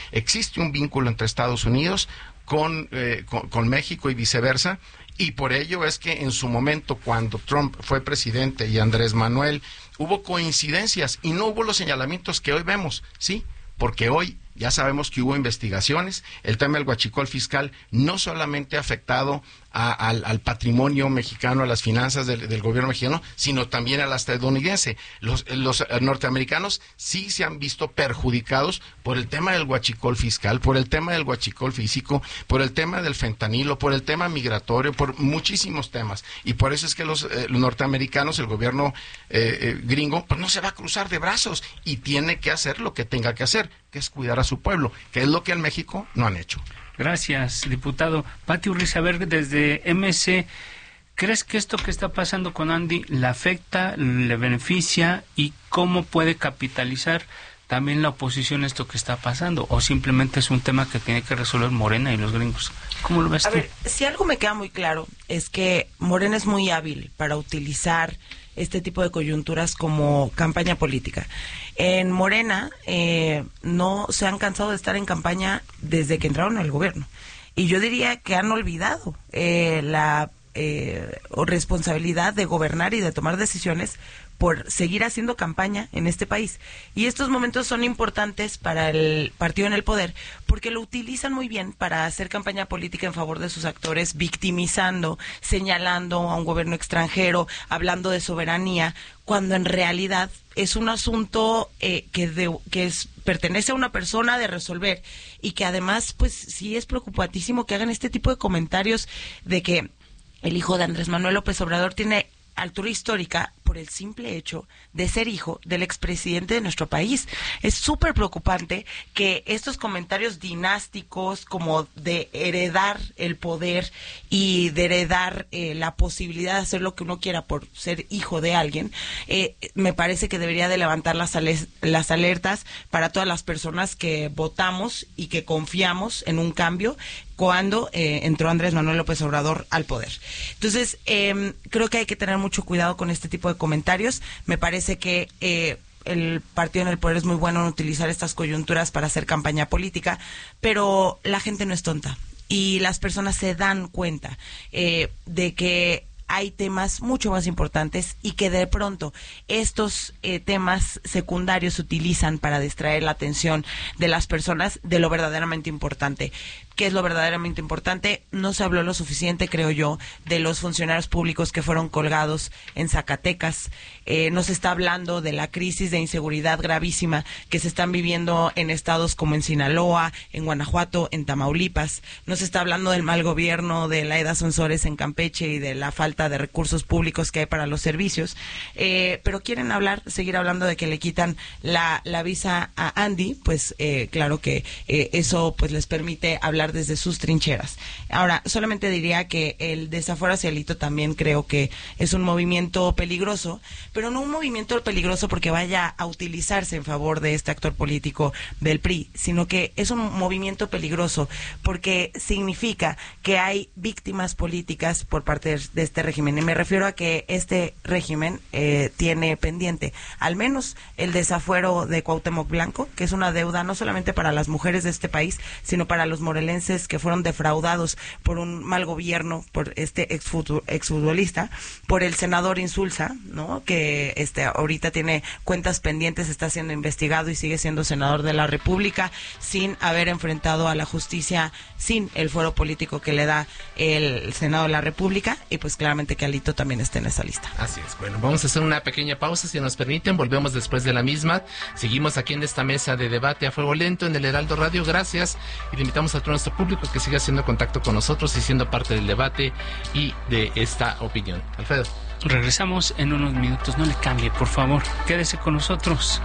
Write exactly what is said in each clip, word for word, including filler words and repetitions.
Existe un vínculo entre Estados Unidos con, eh, con, con México y viceversa, y por ello es que en su momento, cuando Trump fue presidente y Andrés Manuel, hubo coincidencias y no hubo los señalamientos que hoy vemos, ¿sí? Porque hoy ya sabemos que hubo investigaciones, el tema del huachicol fiscal no solamente ha afectado a, al, al patrimonio mexicano, a las finanzas del, del gobierno mexicano, sino también a la estadounidense. Los, los norteamericanos sí se han visto perjudicados por el tema del huachicol fiscal, por el tema del huachicol físico, por el tema del fentanilo, por el tema migratorio, por muchísimos temas. Y por eso es que los, eh, los norteamericanos, el gobierno eh, eh, gringo, pues no se va a cruzar de brazos y tiene que hacer lo que tenga que hacer, que es cuidar a su pueblo, que es lo que en México no han hecho. Gracias, diputado. Pati Urrizaberg, desde M C, ¿crees que esto que está pasando con Andy le afecta, le beneficia y cómo puede capitalizar también la oposición esto que está pasando? ¿O simplemente es un tema que tiene que resolver Morena y los gringos? ¿Cómo lo ves A tú? ver, si algo me queda muy claro es que Morena es muy hábil para utilizar este tipo de coyunturas como campaña política. En Morena eh, no se han cansado de estar en campaña desde que entraron al gobierno. Y yo diría que han olvidado eh, la eh, responsabilidad de gobernar y de tomar decisiones por seguir haciendo campaña en este país. Y estos momentos son importantes para el partido en el poder porque lo utilizan muy bien para hacer campaña política en favor de sus actores, victimizando, señalando a un gobierno extranjero, hablando de soberanía, cuando en realidad es un asunto eh, que, de, que es, pertenece a una persona de resolver y que además, pues sí es preocupantísimo que hagan este tipo de comentarios de que el hijo de Andrés Manuel López Obrador tiene altura histórica por el simple hecho de ser hijo del expresidente de nuestro país. Es súper preocupante que estos comentarios dinásticos como de heredar el poder y de heredar eh, la posibilidad de hacer lo que uno quiera por ser hijo de alguien, eh, me parece que debería de levantar las, ale- las alertas para todas las personas que votamos y que confiamos en un cambio cuando eh, entró Andrés Manuel López Obrador al poder. Entonces, eh, creo que hay que tener mucho cuidado con este tipo de comentarios. Me parece que eh, el partido en el poder es muy bueno en utilizar estas coyunturas para hacer campaña política, pero la gente no es tonta y las personas se dan cuenta eh, de que hay temas mucho más importantes y que de pronto estos eh, temas secundarios se utilizan para distraer la atención de las personas de lo verdaderamente importante. ¿Qué es lo verdaderamente importante? No se habló lo suficiente, creo yo, de los funcionarios públicos que fueron colgados en Zacatecas. Eh, no se está hablando de la crisis de inseguridad gravísima que se están viviendo en estados como en Sinaloa, en Guanajuato, en Tamaulipas. No se está hablando del mal gobierno de Laida Sansores en Campeche y de la falta de recursos públicos que hay para los servicios. Eh, pero quieren hablar, seguir hablando de que le quitan la, la visa a Andy, pues eh, claro que eh, eso pues les permite hablar desde sus trincheras. Ahora, solamente diría que el desafuero hacia el hito también creo que es un movimiento peligroso, pero no un movimiento peligroso porque vaya a utilizarse en favor de este actor político del P R I, sino que es un movimiento peligroso porque significa que hay víctimas políticas por parte de este régimen. Y me refiero a que este régimen eh, tiene pendiente al menos el desafuero de Cuauhtémoc Blanco, que es una deuda no solamente para las mujeres de este país, sino para los morelenses que fueron defraudados por un mal gobierno, por este exfutbolista, por el senador Insulza, ¿no? Que este ahorita tiene cuentas pendientes, está siendo investigado y sigue siendo senador de la República sin haber enfrentado a la justicia, sin el fuero político que le da el Senado de la República, y pues claramente que Alito también está en esa lista. Así es. Bueno, vamos a hacer una pequeña pausa, si nos permiten, volvemos después de la misma. Seguimos aquí en esta mesa de debate a fuego lento en el Heraldo Radio. Gracias y le invitamos a todo nuestro público que siga haciendo contacto con nosotros y siendo parte del debate y de esta opinión. Alfredo. Regresamos en unos minutos, no le cambie, por favor, quédese con nosotros.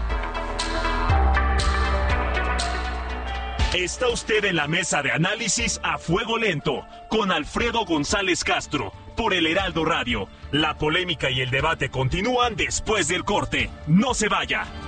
Está usted en la mesa de análisis a fuego lento con Alfredo González Castro por el Heraldo Radio. La polémica y el debate continúan después del corte. No se vaya.